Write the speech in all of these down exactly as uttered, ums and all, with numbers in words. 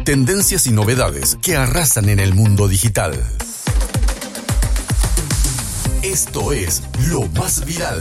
tendencias y novedades que arrasan en el mundo digital. Esto es Lo Más Viral.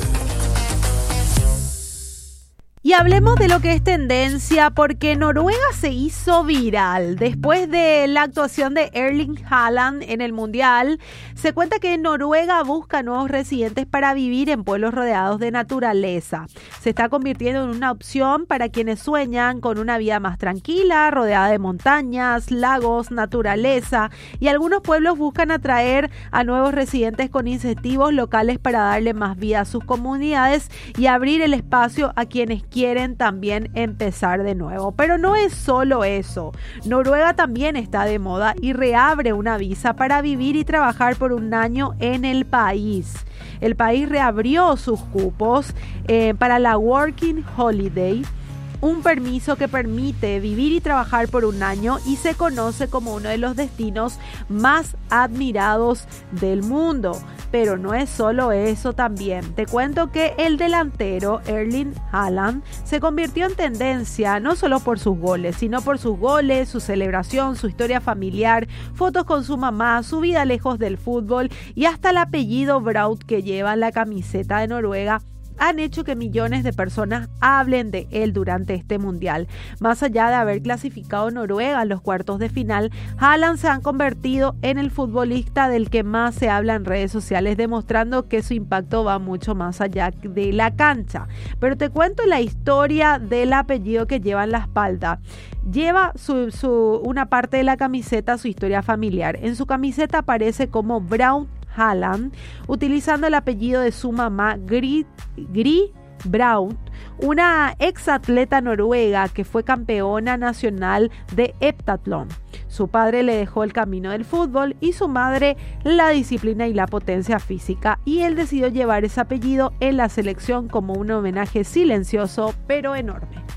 Y hablemos de lo que es tendencia, porque Noruega se hizo viral. Después de la actuación de Erling Haaland en el Mundial, se cuenta que Noruega busca nuevos residentes para vivir en pueblos rodeados de naturaleza. Se está convirtiendo en una opción para quienes sueñan con una vida más tranquila, rodeada de montañas, lagos, naturaleza, y algunos pueblos buscan atraer a nuevos residentes con incentivos locales para darle más vida a sus comunidades y abrir el espacio a quienes quieren también empezar de nuevo. Pero no es solo eso. Noruega también está de moda y reabre una visa para vivir y trabajar por un año en el país. El país reabrió sus cupos eh, para la Working Holiday, un permiso que permite vivir y trabajar por un año y se conoce como uno de los destinos más admirados del mundo. Pero no es solo eso también. Te cuento que el delantero Erling Haaland se convirtió en tendencia no solo por sus goles, sino por sus goles, su celebración, su historia familiar, fotos con su mamá, su vida lejos del fútbol y hasta el apellido Braut que lleva en la camiseta de Noruega han hecho que millones de personas hablen de él durante este mundial. Más allá de haber clasificado Noruega a los cuartos de final, Haaland se ha convertido en el futbolista del que más se habla en redes sociales, demostrando que su impacto va mucho más allá de la cancha. Pero te cuento la historia del apellido que lleva en la espalda. Lleva su, su, una parte de la camiseta su historia familiar. En su camiseta aparece como Braut Haaland, utilizando el apellido de su mamá, Gry, Gry Braut, una exatleta noruega que fue campeona nacional de heptatlón. Su padre le dejó el camino del fútbol y su madre la disciplina y la potencia física, y él decidió llevar ese apellido en la selección como un homenaje silencioso pero enorme.